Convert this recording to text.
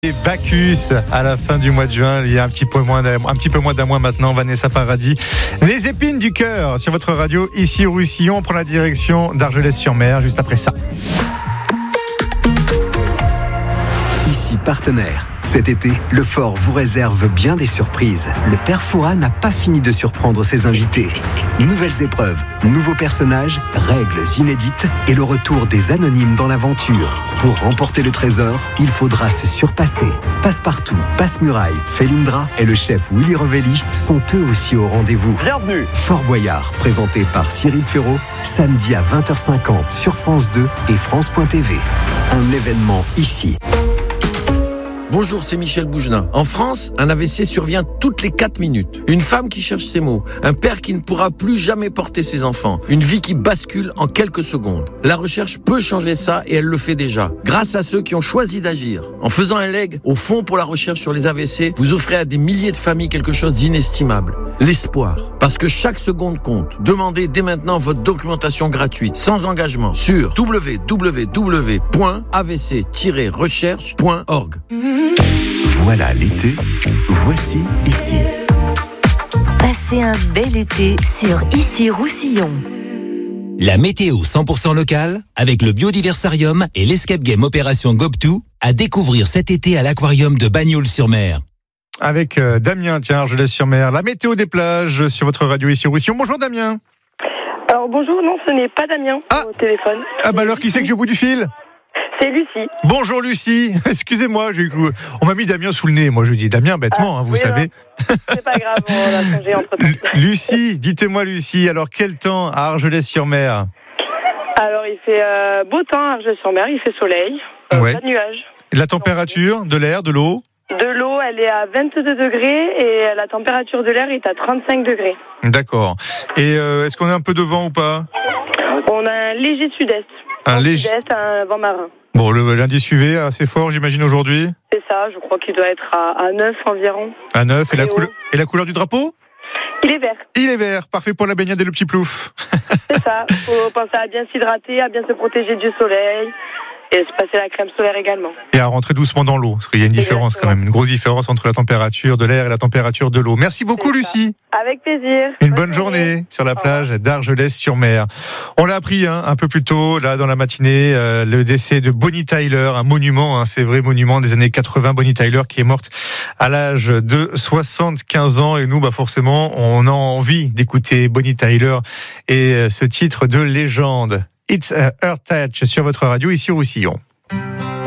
Et Bacchus à la fin du mois de juin, il y a un petit peu moins d'un mois maintenant, Vanessa Paradis. Les épines du cœur sur votre radio, ici au Roussillon. On prend la direction d'Argelès-sur-Mer juste après ça. Ici partenaire. Cet été, le Fort vous réserve bien des surprises. Le Père Fouras n'a pas fini de surprendre ses invités. Nouvelles épreuves, nouveaux personnages, règles inédites et le retour des anonymes dans l'aventure. Pour remporter le trésor, il faudra se surpasser. Passepartout, Passe-Muraille, Felindra et le chef Willy Revelli sont eux aussi au rendez-vous. Bienvenue. Fort Boyard, présenté par Cyril Ferraud, samedi à 20h50 sur France 2 et France.tv. Un événement ici. Bonjour, c'est Michel Bougenin. En France, un AVC survient toutes les 4 minutes. Une femme qui cherche ses mots, un père qui ne pourra plus jamais porter ses enfants, une vie qui bascule en quelques secondes. La recherche peut changer ça et elle le fait déjà, grâce à ceux qui ont choisi d'agir. En faisant un leg au Fonds pour la recherche sur les AVC, vous offrez à des milliers de familles quelque chose d'inestimable. L'espoir. Parce que chaque seconde compte. Demandez dès maintenant votre documentation gratuite, sans engagement, sur www.avc-recherche.org. Voilà l'été, voici ici. Passez un bel été sur Ici Roussillon. La météo 100% locale avec le Biodiversarium et l'Escape Game Opération Gob2 à découvrir cet été à l'Aquarium de Bagnols-sur-Mer. Avec Damien, tiens, Argelès-sur-Mer, la météo des plages sur votre radio ici au Roussillon. Bonjour Damien. Alors bonjour, non, ce n'est pas Damien au téléphone. Ah bah alors qui c'est que j'ai au bout du fil ? C'est Lucie. Bonjour Lucie, excusez-moi, on m'a mis Damien sous le nez, moi je dis Damien bêtement, vous savez. C'est pas grave, on a changé entre-temps. Lucie, dites-moi Lucie, alors quel temps à Argelès-sur-Mer ? Alors il fait beau temps à Argelès-sur-Mer, il fait soleil, Ouais. pas de nuages. La température, de l'air, de l'eau ? De l'eau, elle est à 22 degrés et la température de l'air est à 35 degrés. D'accord. Et est-ce qu'on a un peu de vent ou pas ? On a un léger sud-est. Sud-est, un vent marin. Bon, l'indice UV assez fort, j'imagine, aujourd'hui ? C'est ça, je crois qu'il doit être à 9 environ. À 9, et la couleur du drapeau ? Il est vert. Il est vert, parfait pour la baignade et le petit plouf. C'est ça, faut penser à bien s'hydrater, à bien se protéger du soleil et se passer la crème solaire également. Et à rentrer doucement dans l'eau, parce qu'il y a une différence quand même, une grosse différence entre la température de l'air et la température de l'eau. Merci beaucoup Lucie. Avec plaisir. Une bonne journée sur la plage d'Argelès-sur-Mer. On l'a appris un peu plus tôt, là dans la matinée, le décès de Bonnie Tyler, un monument, c'est vrai monument des années 80, Bonnie Tyler qui est morte à l'âge de 75 ans. Et nous, forcément, on a envie d'écouter Bonnie Tyler et ce titre de légende. It's a Her Touch sur votre radio ici au Roussillon.